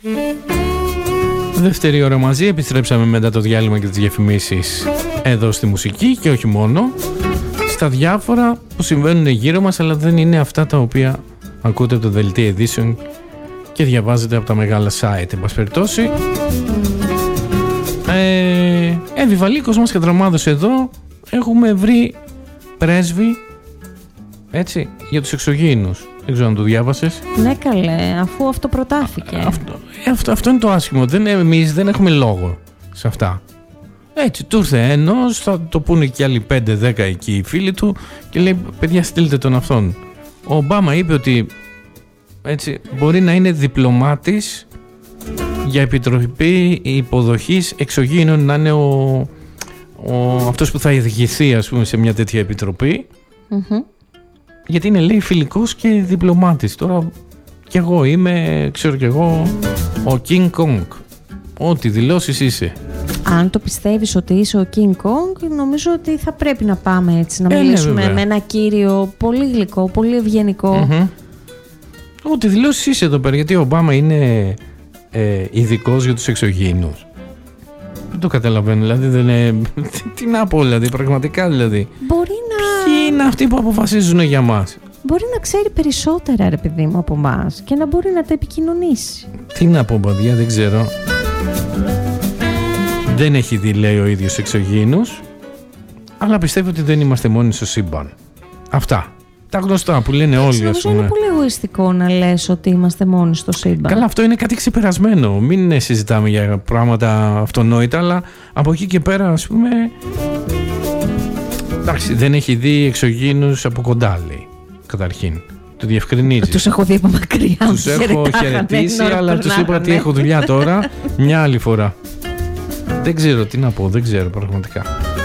Δεύτερη ώρα μαζί, επιστρέψαμε μετά το διάλειμμα και τις διαφημίσεις εδώ στη μουσική και όχι μόνο, στα διάφορα που συμβαίνουν γύρω μας, αλλά δεν είναι αυτά τα οποία ακούτε από το δελτίο ειδήσεων και διαβάζετε από τα μεγάλα site. Εν πάση περιπτώσει, Βιβαλίκος μας και δραμάδος εδώ έχουμε βρει πρέσβη, έτσι, για τους εξωγήινους. Δεν ξέρω αν το διάβασες. Ναι καλέ, αφού αυτό προτάθηκε. Αυτό είναι το άσχημο. Εμείς δεν έχουμε λόγο σε αυτά. Έτσι, του ήρθε ένας, θα το πούνε και άλλοι 5-10 εκεί οι φίλοι του και λέει, παιδιά, στείλτε τον αυτόν. Ο Ομπάμα είπε ότι, έτσι, μπορεί να είναι διπλωμάτης για επιτροπή υποδοχής εξωγήινων, να είναι αυτός που θα ηγηθεί, ας πούμε, σε μια τέτοια επιτροπή. Γιατί είναι, λέει, φιλικός και διπλωμάτης. Τώρα κι εγώ είμαι, ξέρω κι εγώ, ο King Kong. Ό,τι δηλώσεις είσαι. Αν το πιστεύεις ότι είσαι ο King Kong, νομίζω ότι θα πρέπει να πάμε έτσι, να μιλήσουμε με ένα κύριο πολύ γλυκό, πολύ ευγενικό. Ό,τι δηλώσεις είσαι εδώ πέρα, γιατί ο Ομπάμα είναι ειδικός για τους εξωγήινους. Δεν το καταλαβαίνω, δηλαδή δεν είναι... Τι να πω, δηλαδή, πραγματικά, δηλαδή. Μπορεί να... Ποιοι είναι αυτοί που αποφασίζουν για μας? Μπορεί να ξέρει περισσότερα, ρε παιδί μου, από μας και να μπορεί να τα επικοινωνήσει. Τι να πω, παιδιά, δεν ξέρω. Δεν έχει δει, λέει, ο ίδιος εξωγήινους, αλλά πιστεύω ότι δεν είμαστε μόνοι στο σύμπαν. Αυτά. Τα γνωστά που λένε όλοι, ας πούμε. Είναι πολύ εγωιστικό να λες ότι είμαστε μόνοι στο σύμπαν. Καλά, αυτό είναι κάτι ξεπερασμένο. Μην συζητάμε για πράγματα αυτονόητα, αλλά από εκεί και πέρα, ας πούμε. Εντάξει, δεν έχει δει εξωγήινους από κοντά, λέει. Καταρχήν. Το διευκρινίζει. Τους έχω δει από μακριά. Τους έχω χαιρετήσει, αλλά τους είπα ότι έχω δουλειά τώρα. Μια άλλη φορά. Δεν ξέρω τι να πω, δεν ξέρω πραγματικά.